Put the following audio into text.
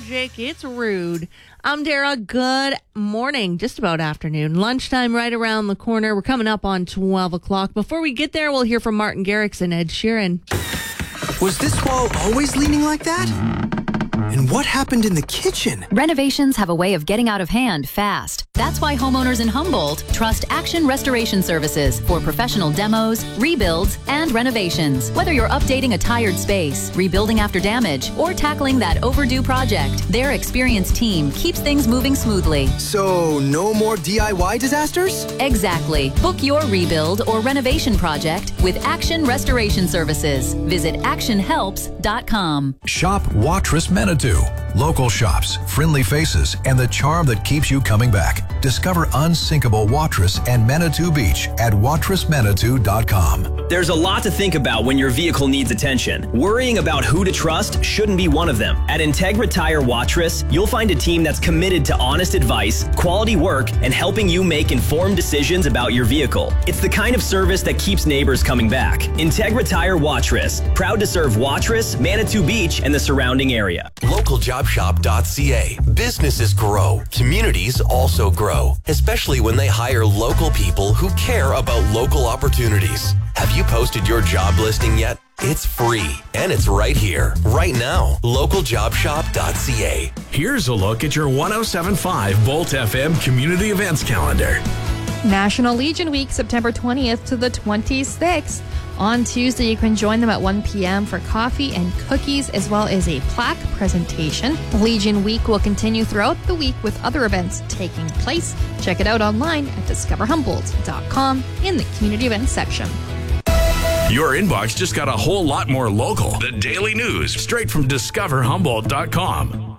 Magic. It's Rude. I'm Dara. Good morning. Just about afternoon. Lunchtime right around the corner. We're coming up on 12 o'clock. Before we get there, we'll hear from Martin Garrix and Ed Sheeran. Was this wall always leaning like that? And what happened in the kitchen? Renovations have a way of getting out of hand fast. That's why homeowners in Humboldt trust Action Restoration Services for professional demos, rebuilds, and renovations. Whether you're updating a tired space, rebuilding after damage, or tackling that overdue project, their experienced team keeps things moving smoothly. So, no more DIY disasters? Exactly. Book your rebuild or renovation project with Action Restoration Services. Visit actionhelps.com. Shop Watrous Manitou. Local shops, friendly faces, and the charm that keeps you coming back. Discover unsinkable Watrous and Manitou Beach at watrousmanitou.com. There's a lot to think about when your vehicle needs attention. Worrying about who to trust shouldn't be one of them. At Integra Tire Watrous, you'll find a team that's committed to honest advice, quality work, and helping you make informed decisions about your vehicle. It's the kind of service that keeps neighbors coming back. Integra Tire Watrous, proud to serve Watrous, Manitou Beach, and the surrounding area. LocalJobShop.ca. Businesses grow. Communities also grow, especially when they hire local people who care about local opportunities. Have you posted your job listing yet? It's free, and it's right here, right now. LocalJobShop.ca. Here's a look at your 107.5 Bolt FM community events calendar. National Legion Week, September 20th to the 26th. On Tuesday, you can join them at 1 p.m. for coffee and cookies, as well as a plaque presentation. Legion Week will continue throughout the week with other events taking place. Check it out online at discoverhumboldt.com in the community events section. Your inbox just got a whole lot more local. The daily news, straight from discoverhumboldt.com.